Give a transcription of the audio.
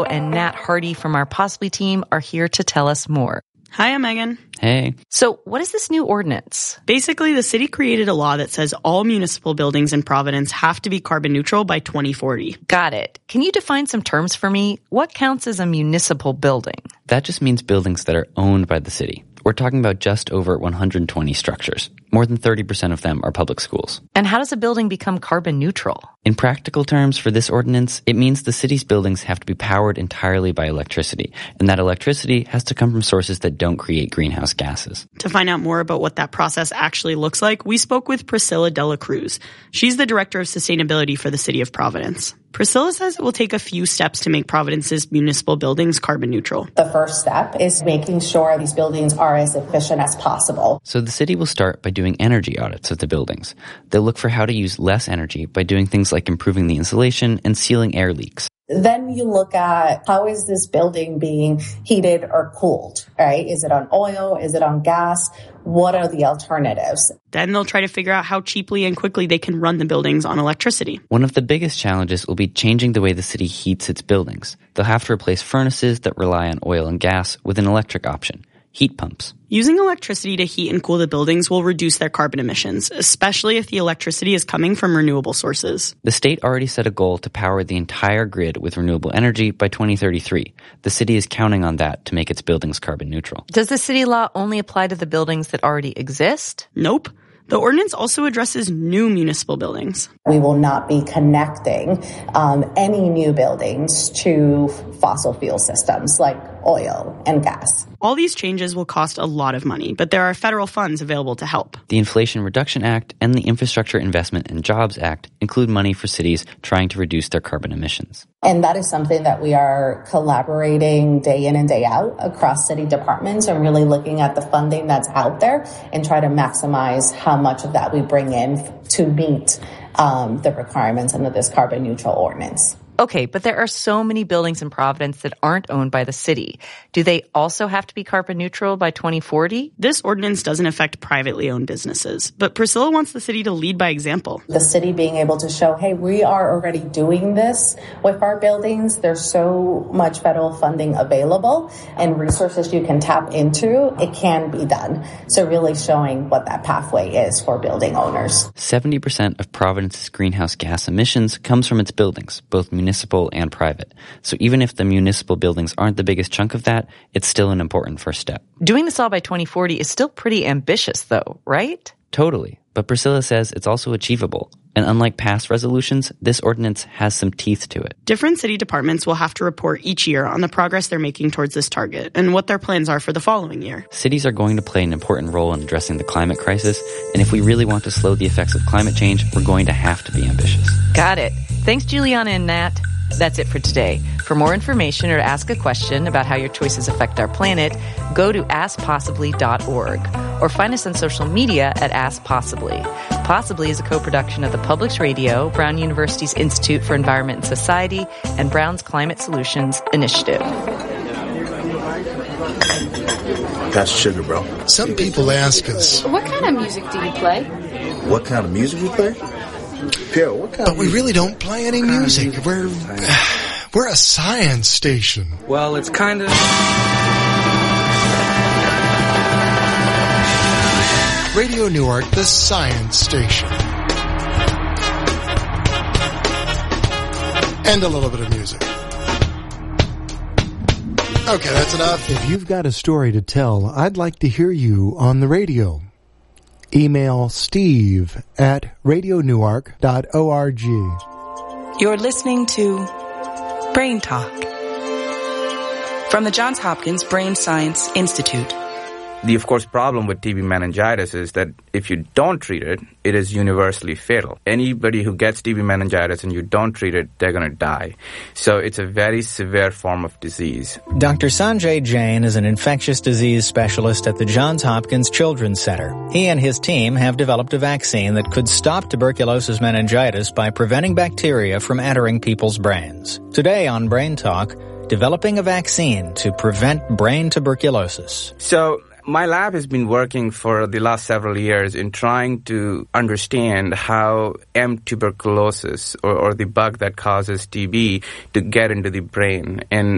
And Nat Hardy from our Possibly team are here to tell us more. Hi, I'm Megan. Hey. So what is this new ordinance? Basically, the city created a law that says all municipal buildings in Providence have to be carbon neutral by 2040. Got it. Can you define some terms for me? What counts as a municipal building? That just means buildings that are owned by the city. We're talking about just over 120 structures. More than 30% of them are public schools. And how does a building become carbon neutral? In practical terms for this ordinance, it means the city's buildings have to be powered entirely by electricity, and that electricity has to come from sources that don't create greenhouse gases. To find out more about what that process actually looks like, we spoke with Priscilla Dela Cruz. She's the Director of Sustainability for the City of Providence. Priscilla says it will take a few steps to make Providence's municipal buildings carbon neutral. The first step is making sure these buildings are as efficient as possible. So the city will start by doing energy audits of the buildings. They'll look for how to use less energy by doing things like improving the insulation and sealing air leaks. Then you look at how is this building being heated or cooled, right? Is it on oil? Is it on gas? What are the alternatives? Then they'll try to figure out how cheaply and quickly they can run the buildings on electricity. One of the biggest challenges will be changing the way the city heats its buildings. They'll have to replace furnaces that rely on oil and gas with an electric option. Heat pumps. Using electricity to heat and cool the buildings will reduce their carbon emissions, especially if the electricity is coming from renewable sources. The state already set a goal to power the entire grid with renewable energy by 2033. The city is counting on that to make its buildings carbon neutral. Does the city law only apply to the buildings that already exist? Nope. The ordinance also addresses new municipal buildings. We will not be connecting any new buildings to fossil fuel systems like oil and gas. All these changes will cost a lot of money, but there are federal funds available to help. The Inflation Reduction Act and the Infrastructure Investment and Jobs Act include money for cities trying to reduce their carbon emissions. And that is something that we are collaborating day in and day out across city departments and really looking at the funding that's out there and try to maximize how much of that we bring in to meet the requirements under this carbon neutral ordinance. Okay, but there are so many buildings in Providence that aren't owned by the city. Do they also have to be carbon neutral by 2040? This ordinance doesn't affect privately owned businesses, but Priscilla wants the city to lead by example. The city being able to show, hey, we are already doing this with our buildings. There's so much federal funding available and resources you can tap into. It can be done. So really showing what that pathway is for building owners. 70% of Providence's greenhouse gas emissions comes from its buildings, both municipal and private. So even if the municipal buildings aren't the biggest chunk of that, it's still an important first step. Doing this all by 2040 is still pretty ambitious though, right? Totally. But Priscilla says it's also achievable. And unlike past resolutions, this ordinance has some teeth to it. Different city departments will have to report each year on the progress they're making towards this target and what their plans are for the following year. Cities are going to play an important role in addressing the climate crisis, and if we really want to slow the effects of climate change, we're going to have to be ambitious. Got it. Thanks, Juliana and Nat. That's it for today. For more information or to ask a question about how your choices affect our planet, go to askpossibly.org or find us on social media at Ask Possibly. Possibly is a co-production of the Publix Radio, Brown University's Institute for Environment and Society, and Brown's Climate Solutions Initiative. That's sugar, bro. Some people ask us, what kind of music do you play? What kind of music we play? Pierre, what kind but we really don't play any music. We're a science station. Well, it's kind of... Radio Newark, the science station. And a little bit of music. Okay, that's enough. If you've got a story to tell, I'd like to hear you on the radio. Email steve@radionewark.org. You're listening to Brain Talk from the Johns Hopkins Brain Science Institute. The, of course, problem with TB meningitis is that if you don't treat it, it is universally fatal. Anybody who gets TB meningitis and you don't treat it, they're going to die. So it's a very severe form of disease. Dr. Sanjay Jain is an infectious disease specialist at the Johns Hopkins Children's Center. He and his team have developed a vaccine that could stop tuberculosis meningitis by preventing bacteria from entering people's brains. Today on Brain Talk, developing a vaccine to prevent brain tuberculosis. So my lab has been working for the last several years in trying to understand how M. tuberculosis, or the bug that causes TB, to get into the brain. And